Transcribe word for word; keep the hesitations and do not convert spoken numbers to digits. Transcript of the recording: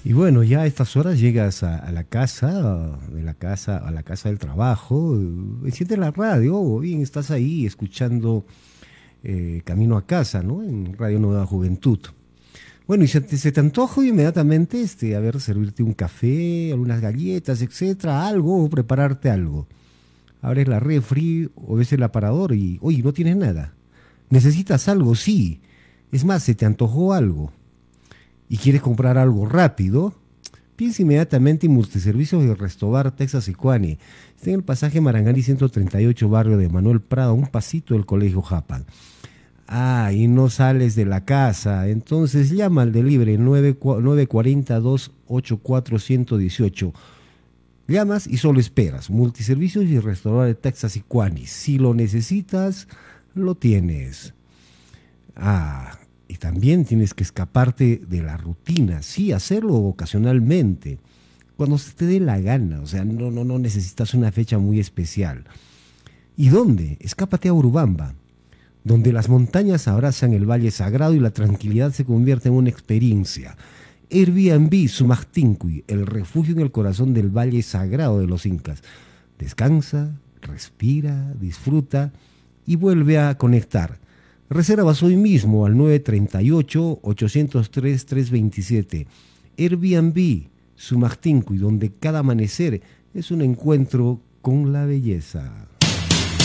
Y bueno, ya a estas horas llegas a, a la casa, de la casa, a la casa del trabajo, eh, enciendes la radio, o bien estás ahí escuchando eh, Camino a Casa, ¿no? En Radio Nueva Juventud. Bueno, y se te, se te antoja inmediatamente, este, a ver, servirte un café, algunas galletas, etcétera, algo, o prepararte algo. Abres la refri o ves el aparador y, oye, no tienes nada. ¿Necesitas algo? Sí. Es más, se te antojó algo y quieres comprar algo rápido, piensa inmediatamente en Multiservicios de Restobar, Texas Ecuani. Está en el pasaje Marangani ciento treinta y ocho, barrio de Manuel Prado, un pasito del Colegio Japan. Ah, y no sales de la casa, entonces llama al delivery nueve, nueve cuatro dos, ocho cuatro uno ocho. Llamas y solo esperas. Multiservicios y Restaurar de Texas Ecuani. Si lo necesitas, lo tienes. Ah, y también tienes que escaparte de la rutina, sí, hacerlo ocasionalmente, cuando se te dé la gana, o sea, no, no, no necesitas una fecha muy especial. ¿Y dónde? Escápate a Urubamba, donde las montañas abrazan el valle sagrado y la tranquilidad se convierte en una experiencia. Airbnb Sumachtincuy, el refugio en el corazón del valle sagrado de los incas. Descansa, respira, disfruta y vuelve a conectar. Reservas hoy mismo al nueve tres ocho, ocho cero tres, tres dos siete. Airbnb Sumachtincuy, donde cada amanecer es un encuentro con la belleza.